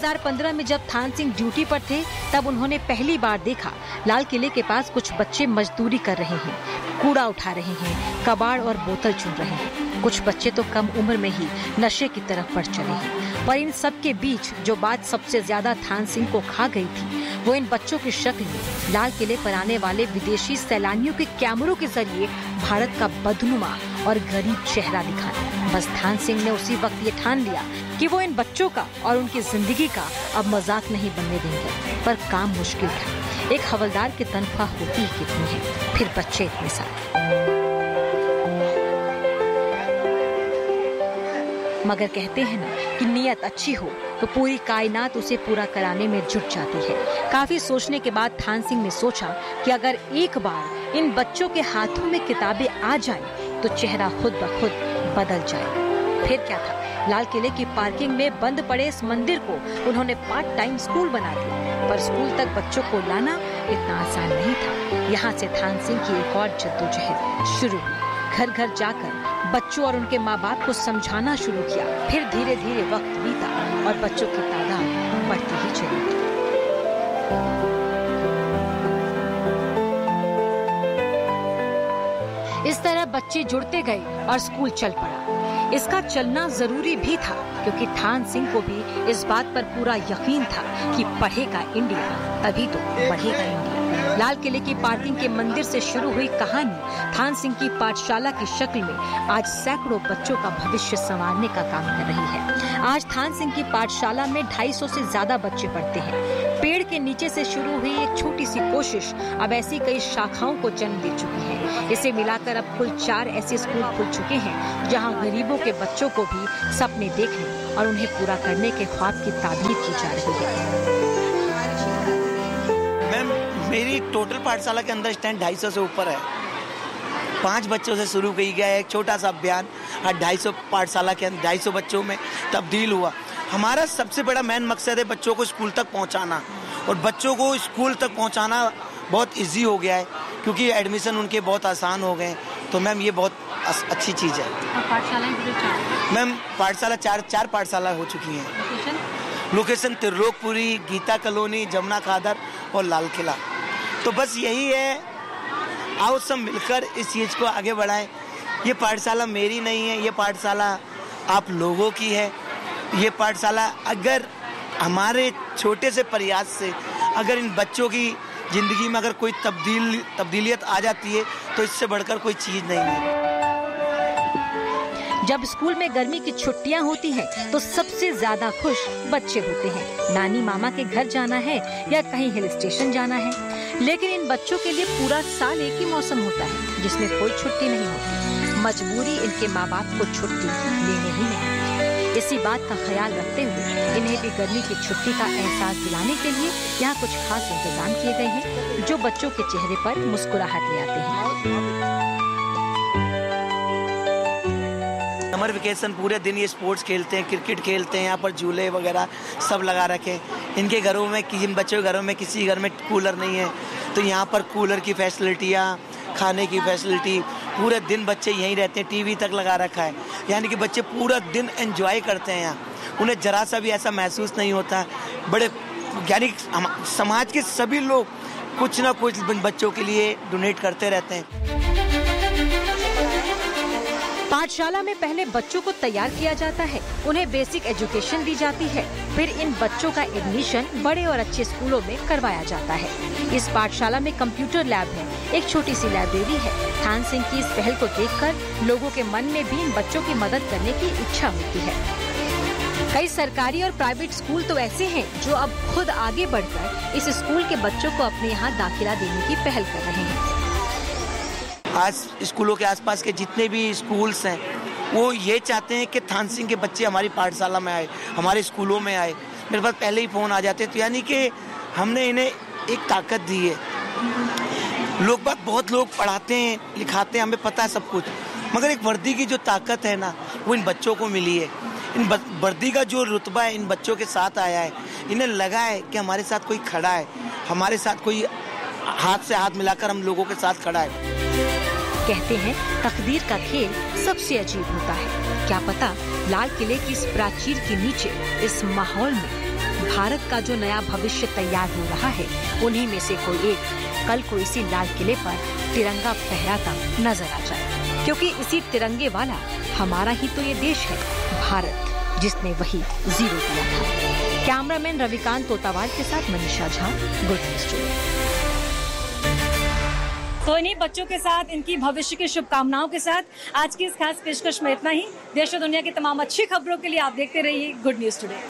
2015 में जब थान सिंह ड्यूटी पर थे, तब उन्होंने पहली बार देखा लाल किले के पास कुछ बच्चे मजदूरी कर रहे हैं, कूड़ा उठा रहे हैं, कबाड़ और बोतल चुन रहे हैं। कुछ बच्चे तो कम उम्र में ही नशे की तरफ बढ़ चले हैं। पर इन सब के बीच जो बात सबसे ज्यादा थान सिंह को खा गई थी, वो इन बच्चों की शक्ल में लाल किले पर आने वाले विदेशी सैलानियों के कैमरों के जरिए भारत का बदनुमा और गरीब चेहरा दिखाना। बस थान सिंह ने उसी वक्त ये ठान लिया कि वो इन बच्चों का और उनकी जिंदगी का अब मजाक नहीं बनने देंगे। पर काम मुश्किल था। एक हवलदार की तनख्वाह होती ही कितनी है, फिर बच्चे इतने सारे। मगर कहते हैं ना कि नियत अच्छी हो तो पूरी कायनात उसे पूरा कराने में जुट जाती है। काफी सोचने के बाद थान सिंह ने सोचा कि अगर एक बार इन बच्चों के हाथों में किताबें आ जाएं, तो चेहरा खुद ब खुद बदल जाए। फिर क्या था, लाल किले की पार्किंग में बंद पड़े इस मंदिर को उन्होंने पार्ट टाइम स्कूल बना दिया। पर स्कूल तक बच्चों को लाना इतना आसान नहीं था। यहाँ से थान सिंह की एक और जद्दोजहद शुरू हुई। घर घर जाकर बच्चों और उनके माँ बाप को समझाना शुरू किया। फिर धीरे धीरे वक्त बीता और बच्चों की तादाद बढ़ती ही चली। इस तरह बच्चे जुड़ते गए और स्कूल चल पड़ा। इसका चलना जरूरी भी था, क्योंकि थान सिंह को भी इस बात पर पूरा यकीन था कि पढ़ेगा इंडिया तभी तो बढ़ेगा इंडिया। लाल किले की पार्किंग के मंदिर से शुरू हुई कहानी थान सिंह की पाठशाला की शक्ल में आज सैकड़ों बच्चों का भविष्य संवारने का काम कर रही है। आज थान सिंह की पाठशाला में 250 से ज्यादा बच्चे पढ़ते हैं। पेड़ के नीचे से शुरू हुई एक छोटी सी कोशिश अब ऐसी कई शाखाओं को जन्म दे चुकी है। इसे मिलाकर अब कुल 4 ऐसे स्कूल खुल चुके हैं, जहां गरीबों के बच्चों को भी सपने देखने और उन्हें पूरा करने के ख्वाब की ताबीर की जा रही है। मैम, मेरी टोटल पाठशाला के अंदर स्टैंड 250 से ऊपर है। 5 बच्चों से शुरू किया गया है एक छोटा सा अभियान। 250 पाठशाला के अंदर 250 बच्चों में तब्दील हुआ। हमारा सबसे बड़ा मेन मकसद है बच्चों को स्कूल तक पहुंचाना, और बच्चों को स्कूल तक पहुंचाना बहुत इजी हो गया है, क्योंकि एडमिशन उनके बहुत आसान हो गए। तो मैम ये बहुत अच्छी चीज़ है। मैम पाठशाला 4 पाठशाला हो चुकी हैं। लोकेशन त्रिलोकपुरी, गीता कॉलोनी, जमुना खादर और लाल किला। तो बस यही है, आओ सब मिलकर इस चीज़ को आगे बढ़ाएं। ये पाठशाला मेरी नहीं है, ये पाठशाला आप लोगों की है। ये पाठशाला अगर हमारे छोटे से प्रयास से अगर इन बच्चों की जिंदगी में अगर कोई तब्दीलियत आ जाती है, तो इससे बढ़कर कोई चीज़ नहीं है। जब स्कूल में गर्मी की छुट्टियां होती हैं, तो सबसे ज्यादा खुश बच्चे होते हैं। नानी मामा के घर जाना है या कहीं हिल स्टेशन जाना है। लेकिन इन बच्चों के लिए पूरा साल एक ही मौसम होता है, जिसमें कोई छुट्टी नहीं होती। मजबूरी इनके माँ बाप को छुट्टी लेने ही नहीं। इसी बात का ख्याल रखते हुए इन्हें भी गर्मी की छुट्टी का एहसास दिलाने के लिए यहाँ कुछ खास इंतजाम किए गए हैं, जो बच्चों के चेहरे पर मुस्कुराहट ले आते हैं। समर वेकेशन पूरे दिन ये स्पोर्ट्स खेलते हैं, क्रिकेट खेलते हैं। यहाँ पर झूले वगैरह सब लगा रखे हैं। इनके घरों में, किसी बच्चों के घरों में किसी घर में कूलर नहीं है, तो यहाँ पर कूलर की फैसिलिटियाँ, खाने की फैसिलिटी, पूरे दिन बच्चे यहीं रहते हैं। टीवी तक लगा रखा है, यानी कि बच्चे पूरा दिन एंजॉय करते हैं यहाँ। उन्हें जरा सा भी ऐसा महसूस नहीं होता। बड़े यानी समाज के सभी लोग कुछ ना कुछ बच्चों के लिए डोनेट करते रहते हैं। पाठशाला में पहले बच्चों को तैयार किया जाता है, उन्हें बेसिक एजुकेशन दी जाती है, फिर इन बच्चों का एडमिशन बड़े और अच्छे स्कूलों में करवाया जाता है। इस पाठशाला में कंप्यूटर लैब है, एक छोटी सी लाइब्रेरी है। थान सिंह की इस पहल को देखकर लोगों के मन में भी इन बच्चों की मदद करने की इच्छा होती है। कई सरकारी और प्राइवेट स्कूल तो ऐसे हैं जो अब खुद आगे बढ़कर इस स्कूल के बच्चों को अपने यहाँ दाखिला देने की पहल कर रहे हैं। आज स्कूलों के आसपास के जितने भी स्कूल्स हैं, वो ये चाहते हैं कि थान सिंह के बच्चे हमारी पाठशाला में आए, हमारे स्कूलों में आए। मेरे पास पहले ही फ़ोन आ जाते, तो यानी कि हमने इन्हें एक ताकत दी है। बहुत लोग पढ़ाते हैं, लिखाते हैं, हमें पता है सब कुछ, मगर एक वर्दी की जो ताकत है ना, वो इन बच्चों को मिली है। इन वर्दी का जो रुतबा है इन बच्चों के साथ आया है। इन्हें लगा है कि हमारे साथ कोई खड़ा है, हमारे साथ कोई हाथ से हाथ मिलाकर हम लोगों के साथ खड़ा है। कहते हैं तकदीर का खेल सबसे अजीब होता है। क्या पता लाल किले की इस प्राचीर के नीचे, इस माहौल में भारत का जो नया भविष्य तैयार हो रहा है, उन्हीं में से कोई एक कल को इसी लाल किले पर तिरंगा फहराता नजर आ जाए, क्योंकि इसी तिरंगे वाला हमारा ही तो ये देश है, भारत, जिसने वही जीरो दिया था। कैमरामैन रविकांत तोतावाल के साथ Manisha Jha, good news today. तो इन्हीं बच्चों के साथ, इनकी भविष्य की शुभकामनाओं के साथ आज की इस खास पेशकश में इतना ही। देश और दुनिया की तमाम अच्छी खबरों के लिए आप देखते रहिए गुड न्यूज टुडे।